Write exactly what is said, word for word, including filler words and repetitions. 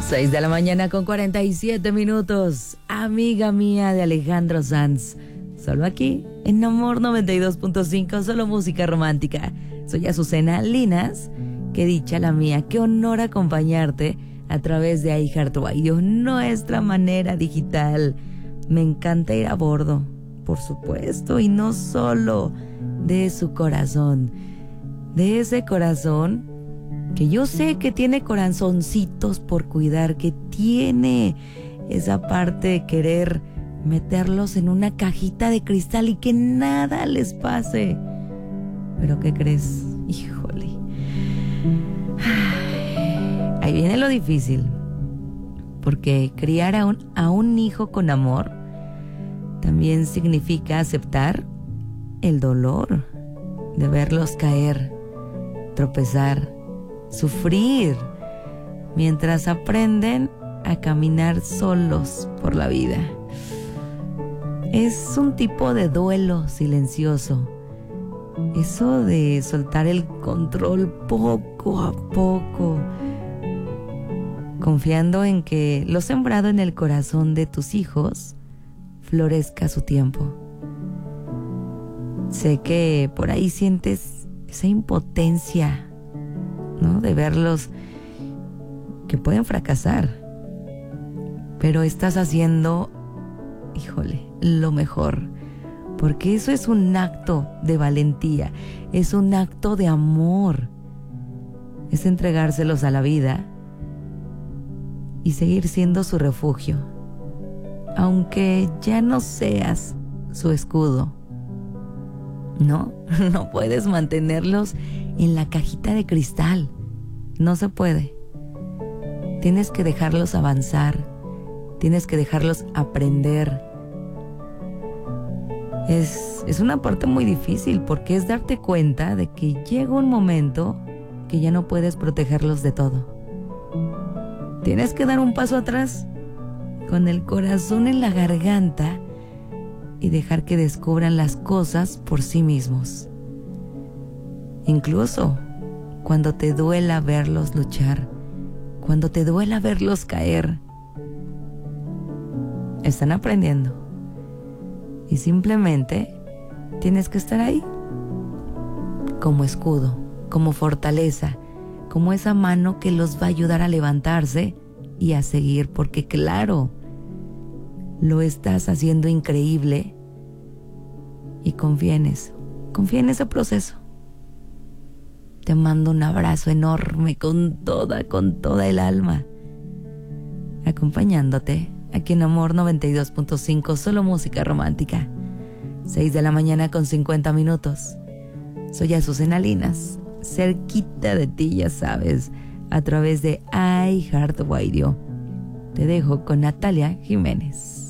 seis de la mañana con cuarenta y siete minutos. Amiga mía de Alejandro Sanz. Solo aquí, en Amor noventa y dos punto cinco, solo música romántica. Soy Azucena Linas. Qué dicha la mía, qué honor acompañarte a través de iHeartRadio, nuestra manera digital. Me encanta ir a bordo, por supuesto, y no solo de su corazón. De ese corazón que yo sé que tiene corazoncitos por cuidar, que tiene esa parte de querer meterlos en una cajita de cristal y que nada les pase. ¿Pero qué crees? Híjole. Ahí viene lo difícil, porque criar a un, a un hijo con amor también significa aceptar el dolor de verlos caer, tropezar, sufrir, mientras aprenden a caminar solos por la vida. Es un tipo de duelo silencioso. Eso de soltar el control poco a poco, confiando en que lo sembrado en el corazón de tus hijos florezca a su tiempo. Sé que por ahí sientes esa impotencia, ¿no? De verlos que pueden fracasar, pero estás haciendo, híjole, lo mejor, porque eso es un acto de valentía, es un acto de amor, es entregárselos a la vida y seguir siendo su refugio, aunque ya no seas su escudo. No, no puedes mantenerlos en la cajita de cristal. No se puede. Tienes que dejarlos avanzar. Tienes que dejarlos aprender. Es, es una parte muy difícil porque es darte cuenta de que llega un momento que ya no puedes protegerlos de todo. Tienes que dar un paso atrás con el corazón en la garganta y dejar que descubran las cosas por sí mismos. Incluso cuando te duela verlos luchar, cuando te duela verlos caer, están aprendiendo. Y simplemente tienes que estar ahí, como escudo, como fortaleza, como esa mano que los va a ayudar a levantarse y a seguir, porque claro, lo estás haciendo increíble y confía en eso, confía en ese proceso. Te mando un abrazo enorme con toda, con toda el alma, acompañándote aquí en Amor noventa y dos punto cinco, solo música romántica. seis de la mañana con cincuenta minutos. Soy Azucena Linas, cerquita de ti, ya sabes, a través de iHeartRadio. Te dejo con Natalia Jiménez.